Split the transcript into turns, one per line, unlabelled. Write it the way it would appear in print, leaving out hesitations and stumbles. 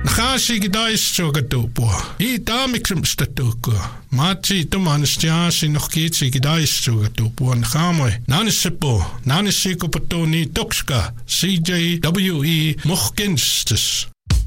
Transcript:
Nakashi gidaistrogatupua. Itamikrimstatuku. Machi tumanstiasi nohkiitsi gidaistrogatupua nakamoy. Nanisipo, nanisiko patoni tokska. CJWE Mohkinstis.